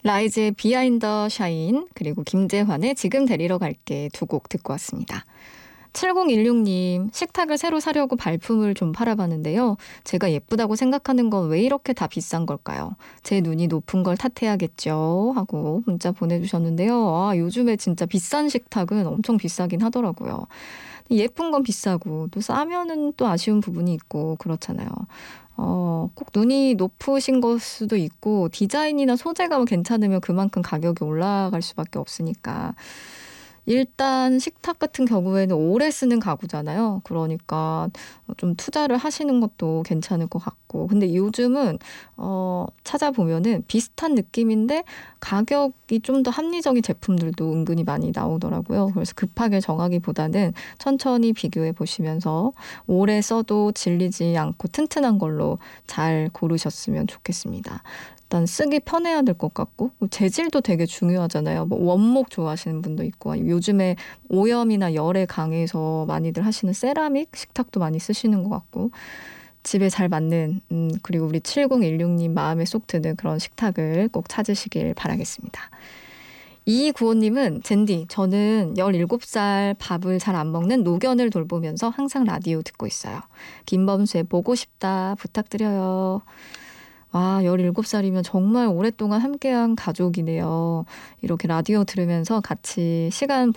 라이즈의 비하인드 샤인 그리고 김재환의 지금 데리러 갈게 두 곡 듣고 왔습니다. 7016님 식탁을 새로 사려고 발품을 좀 팔아봤는데요. 제가 예쁘다고 생각하는 건 왜 이렇게 다 비싼 걸까요? 제 눈이 높은 걸 탓해야겠죠 하고 문자 보내주셨는데요. 아, 요즘에 진짜 비싼 식탁은 엄청 비싸긴 하더라고요. 예쁜 건 비싸고 또 싸면은 또 아쉬운 부분이 있고 그렇잖아요. 꼭 눈이 높으신 걸 수도 있고 디자인이나 소재가 괜찮으면 그만큼 가격이 올라갈 수밖에 없으니까 일단 식탁 같은 경우에는 오래 쓰는 가구잖아요. 그러니까 좀 투자를 하시는 것도 괜찮을 것 같고 근데 요즘은 찾아보면은 비슷한 느낌인데 가격이 좀 더 합리적인 제품들도 은근히 많이 나오더라고요. 그래서 급하게 정하기보다는 천천히 비교해 보시면서 오래 써도 질리지 않고 튼튼한 걸로 잘 고르셨으면 좋겠습니다. 일단 쓰기 편해야 될 것 같고 재질도 되게 중요하잖아요. 뭐 원목 좋아하시는 분도 있고 요즘에 오염이나 열에 강해서 많이들 하시는 세라믹 식탁도 많이 쓰시는 것 같고 집에 잘 맞는 그리고 우리 7016님 마음에 쏙 드는 그런 식탁을 꼭 찾으시길 바라겠습니다. 이구호님은 젠디 저는 17살 밥을 잘 안 먹는 노견을 돌보면서 항상 라디오 듣고 있어요. 김범수의 보고 싶다 부탁드려요. 와, 17살이면 정말 오랫동안 함께한 가족이네요. 이렇게 라디오 들으면서 같이 시간